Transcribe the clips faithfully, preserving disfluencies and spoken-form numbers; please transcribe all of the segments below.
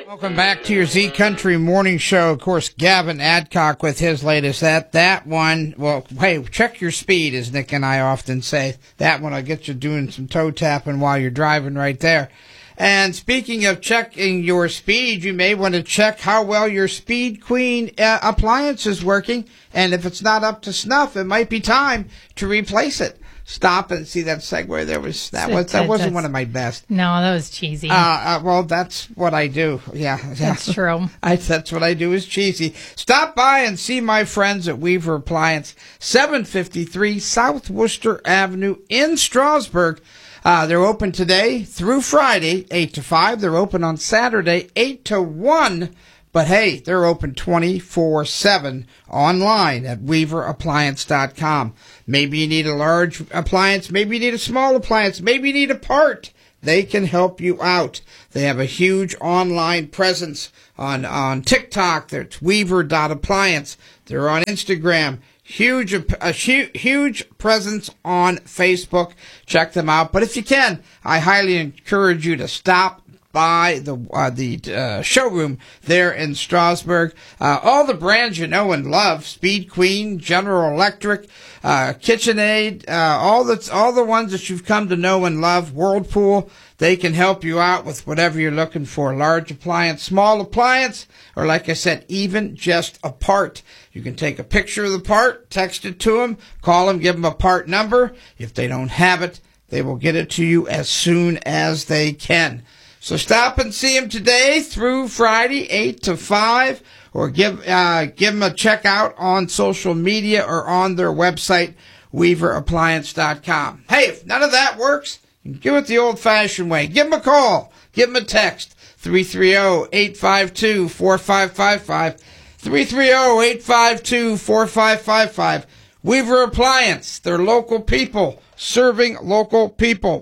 Welcome back to your Z Country Morning Show. Of course, Gavin Adcock with his latest. That that one, well, hey, check your speed, as Nick and I often say. That one will get you doing some toe tapping while you're driving right there. And speaking of checking your speed, you may want to check how well your Speed Queen uh, appliance is working. And if it's not up to snuff, it might be time to replace it. Stop and see that segue. There was that was that wasn't one of my best. No, that was cheesy. Uh, uh, well, that's what I do. Yeah, yeah. That's true. I, that's what I do is cheesy. Stop by and see my friends at Weaver Appliance, seven fifty-three South Worcester Avenue in Strasburg. Uh, they're open today through Friday, eight to five. They're open on Saturday, eight to one. But hey, they're open twenty-four seven online at weaver appliance dot com. Maybe you need a large appliance. Maybe you need a small appliance. Maybe you need a part. They can help you out. They have a huge online presence on, on TikTok. It's weaver dot appliance. They're on Instagram. Huge, a huge presence on Facebook. Check them out. But if you can, I highly encourage you to stop by the uh, the uh, showroom there in Strasburg. Uh, all the brands you know and love: Speed Queen, General Electric, uh, KitchenAid, uh, all the all the ones that you've come to know and love. Whirlpool. They can help you out with whatever you're looking for: large appliance, small appliance, or like I said, even just a part. You can take a picture of the part, text it to them, call them, give them a part number. If they don't have it, they will get it to you as soon as they can. So stop and see them today through Friday, eight to five, or give uh, give them a check out on social media or on their website, weaver appliance dot com. Hey, if none of that works, you can do it the old-fashioned way. Give them a call. Give them a text, three three zero, eight five two, four five five five, three three zero, eight five two, four five five five. Weaver Appliance, they're local people, serving local people.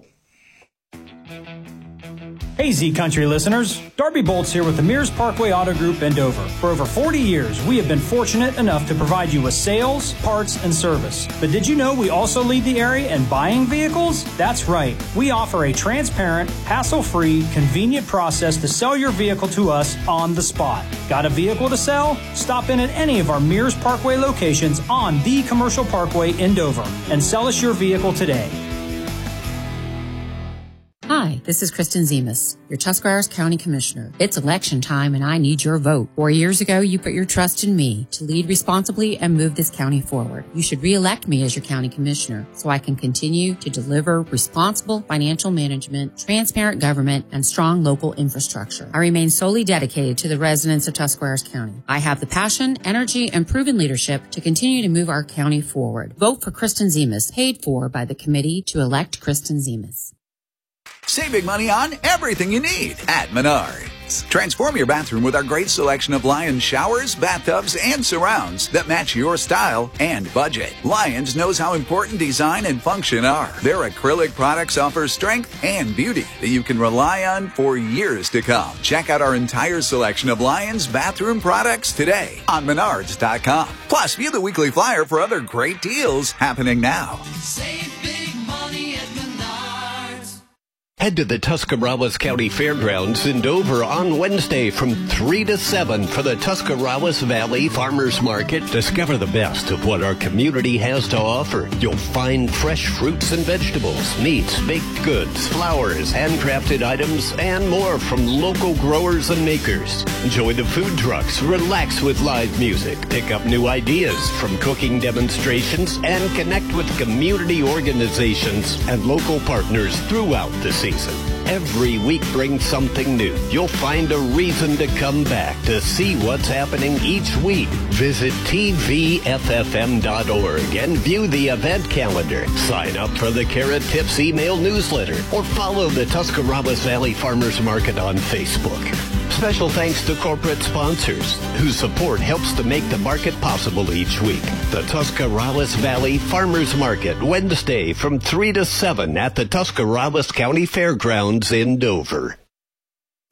Hey Z Country listeners, Darby Bolts here with the Mears Parkway Auto Group in Dover. For over forty years, we have been fortunate enough to provide you with sales, parts, and service. But did you know we also lead the area in buying vehicles? That's right. We offer a transparent, hassle-free, convenient process to sell your vehicle to us on the spot. Got a vehicle to sell? Stop in at any of our Mears Parkway locations on the Commercial Parkway in Dover and sell us your vehicle today. Hi, this is Kristen Zemas, your Tuscarawas County Commissioner. It's election time and I need your vote. Four years ago, you put your trust in me to lead responsibly and move this county forward. You should re-elect me as your county commissioner so I can continue to deliver responsible financial management, transparent government, and strong local infrastructure. I remain solely dedicated to the residents of Tuscarawas County. I have the passion, energy, and proven leadership to continue to move our county forward. Vote for Kristen Zemas, paid for by the committee to elect Kristen Zemas. Saving money on everything you need at Menards. Transform your bathroom with our great selection of Lions showers, bathtubs, and surrounds that match your style and budget. Lions knows how important design and function are. Their acrylic products offer strength and beauty that you can rely on for years to come. Check out our entire selection of Lions bathroom products today on menards dot com. Plus, view the weekly flyer for other great deals happening now. Save big money at Menards. Head to the Tuscarawas County Fairgrounds in Dover on Wednesday from three to seven for the Tuscarawas Valley Farmers Market. Discover the best of what our community has to offer. You'll find fresh fruits and vegetables, meats, baked goods, flowers, handcrafted items, and more from local growers and makers. Enjoy the food trucks, relax with live music, pick up new ideas from cooking demonstrations, and connect with community organizations and local partners throughout the season. Every week brings something new. You'll find a reason to come back to see what's happening each week. Visit T V F F M dot org and view the event calendar. Sign up for the Carrot Tips email newsletter or follow the Tuscarawas Valley Farmers Market on Facebook. Special thanks to corporate sponsors whose support helps to make the market possible each week. The Tuscarawas Valley Farmers Market, Wednesday from three to seven at the Tuscarawas County Fairgrounds in Dover.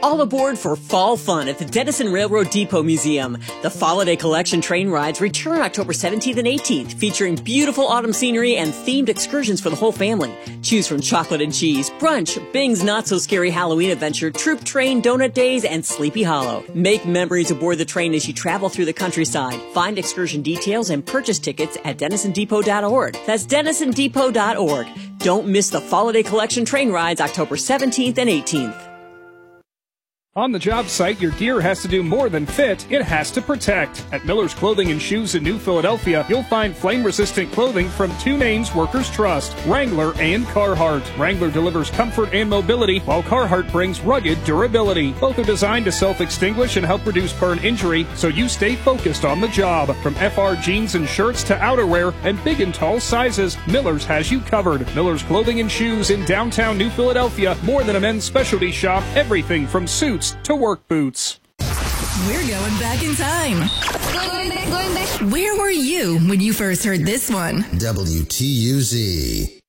All aboard for fall fun at the Denison Railroad Depot Museum. The Holiday Collection train rides return October seventeenth and eighteenth, featuring beautiful autumn scenery and themed excursions for the whole family. Choose from chocolate and cheese, brunch, Bing's Not So Scary Halloween Adventure, Troop Train, Donut Days, and Sleepy Hollow. Make memories aboard the train as you travel through the countryside. Find excursion details and purchase tickets at denison depot dot org. That's denison depot dot org. Don't miss the Holiday Collection train rides October seventeenth and eighteenth. On the job site, your gear has to do more than fit, it has to protect. At Miller's Clothing and Shoes in New Philadelphia, you'll find flame-resistant clothing from two names workers trust, Wrangler and Carhartt. Wrangler delivers comfort and mobility, while Carhartt brings rugged durability. Both are designed to self-extinguish and help reduce burn injury, so you stay focused on the job. From F R jeans and shirts to outerwear and big and tall sizes, Miller's has you covered. Miller's Clothing and Shoes in downtown New Philadelphia, more than a men's specialty shop, everything from suits to work boots. We're going back in time. Going back, going back. Where were you when you first heard this one? W T U Z.